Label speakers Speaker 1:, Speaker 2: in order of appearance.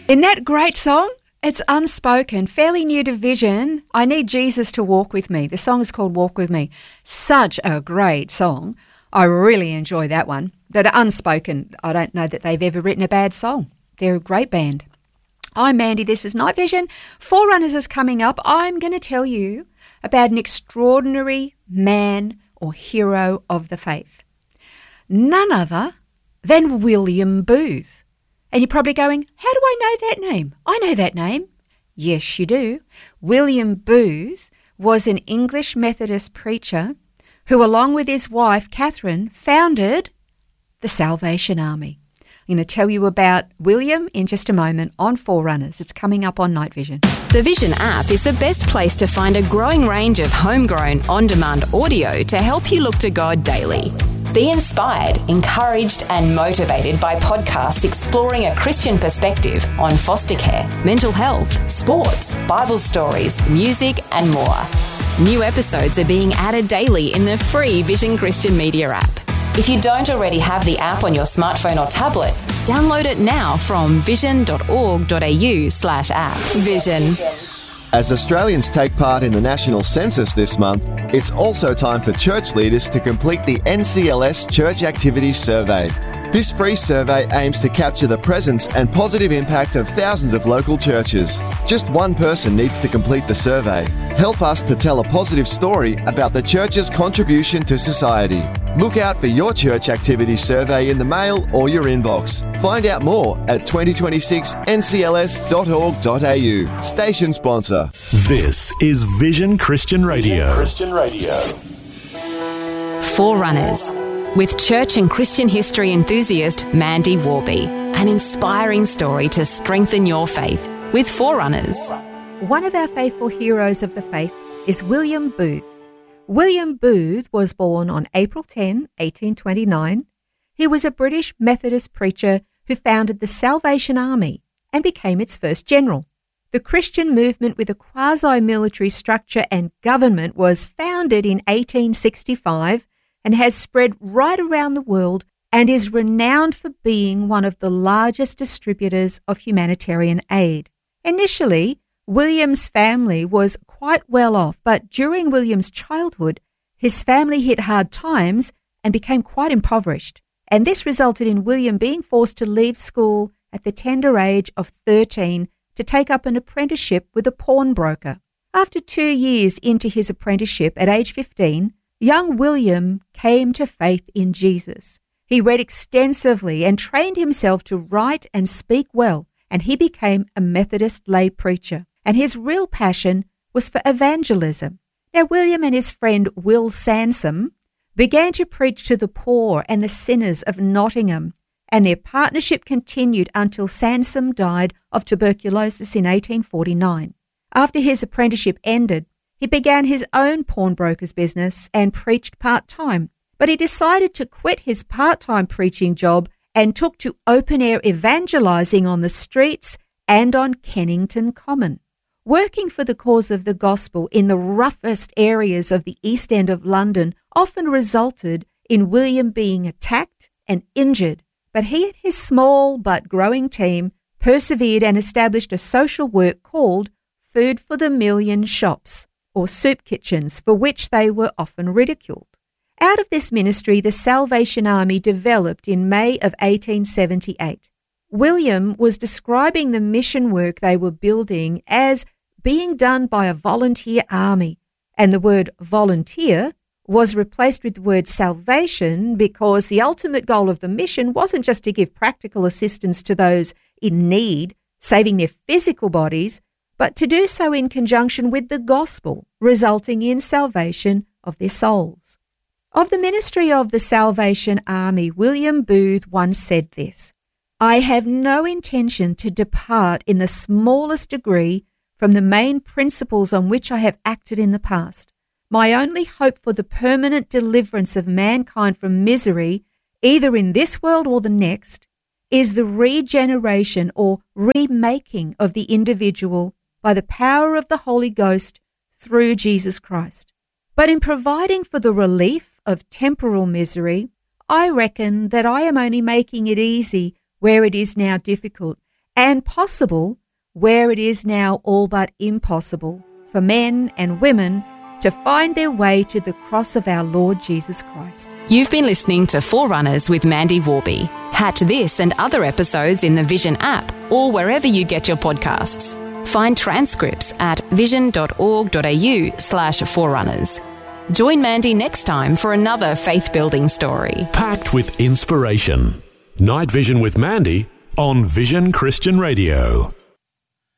Speaker 1: Isn't that a great song? It's unspoken, fairly new to Vision. I Need Jesus to Walk With Me. The song is called Walk With Me. Such a great song. I really enjoy that one. But unspoken, I don't know that they've ever written a bad song. They're a great band. I'm Mandy, this is Night Vision. Forerunners is coming up. I'm going to tell you about an extraordinary man or hero of the faith. None other than William Booth. And you're probably going, how do I know that name? I know that name. Yes, you do. William Booth was an English Methodist preacher who, along with his wife, Catherine, founded the Salvation Army. I'm going to tell you about William in just a moment on Forerunners. It's coming up on Night Vision.
Speaker 2: The Vision app is the best place to find a growing range of homegrown, on-demand audio to help you look to God daily. Be inspired, encouraged and motivated by podcasts exploring a Christian perspective on foster care, mental health, sports, Bible stories, music and more. New episodes are being added daily in the free Vision Christian Media app. If you don't already have the app on your smartphone or tablet, download it now from vision.org.au/app. Vision.
Speaker 3: As Australians take part in the national census this month, it's also time for church leaders to complete the NCLS Church Activities Survey. This free survey aims to capture the presence and positive impact of thousands of local churches. Just one person needs to complete the survey. Help us to tell a positive story about the church's contribution to society. Look out for your church activity survey in the mail or your inbox. Find out more at 2026ncls.org.au. Station sponsor.
Speaker 4: This is Vision Christian Radio.
Speaker 2: Forerunners, with church and Christian history enthusiast Mandy Warby. An inspiring story to strengthen your faith with Forerunners.
Speaker 1: One of our faithful heroes of the faith is William Booth. William Booth was born on April 10, 1829. He was a British Methodist preacher who founded the Salvation Army and became its first general. The Christian movement with a quasi-military structure and government was founded in 1865 and has spread right around the world and is renowned for being one of the largest distributors of humanitarian aid. Initially, William's family was quite well off, but during William's childhood, his family hit hard times and became quite impoverished. And this resulted in William being forced to leave school at the tender age of 13 to take up an apprenticeship with a pawnbroker. After 2 years into his apprenticeship at age 15, young William came to faith in Jesus. He read extensively and trained himself to write and speak well, and he became a Methodist lay preacher. And his real passion was for evangelism. Now, William and his friend Will Sansom began to preach to the poor and the sinners of Nottingham, and their partnership continued until Sansom died of tuberculosis in 1849. After his apprenticeship ended, he began his own pawnbroker's business and preached part-time, but he decided to quit his part-time preaching job and took to open-air evangelizing on the streets and on Kennington Common. Working for the cause of the gospel in the roughest areas of the East End of London often resulted in William being attacked and injured, but he and his small but growing team persevered and established a social work called Food for the Million Shops, or soup kitchens, for which they were often ridiculed. Out of this ministry, the Salvation Army developed in May of 1878. William was describing the mission work they were building as being done by a volunteer army, and the word volunteer was replaced with the word salvation because the ultimate goal of the mission wasn't just to give practical assistance to those in need, saving their physical bodies, but to do so in conjunction with the gospel, resulting in salvation of their souls. Of the ministry of the Salvation Army, William Booth once said this: "I have no intention to depart in the smallest degree from the main principles on which I have acted in the past. My only hope for the permanent deliverance of mankind from misery, either in this world or the next, is the regeneration or remaking of the individual by the power of the Holy Ghost through Jesus Christ. But in providing for the relief of temporal misery, I reckon that I am only making it easy where it is now difficult, and possible where it is now all but impossible for men and women to find their way to the cross of our Lord Jesus Christ.
Speaker 2: You've been listening to Forerunners with Mandy Warby. Catch this and other episodes in the Vision app or wherever you get your podcasts. Find transcripts at vision.org.au/forerunners. Join Mandy next time for another faith-building story.
Speaker 4: Packed with inspiration. Night Vision with Mandy on Vision Christian Radio.